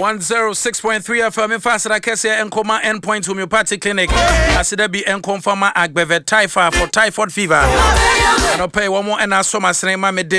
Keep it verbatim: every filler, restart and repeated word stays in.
one oh six point three F M fast like I say Enkoma Endpoint Homeopathic Clinic. I said be Enkonfama Agbevet Typha for typhoid fever. And I pay one more and I saw my name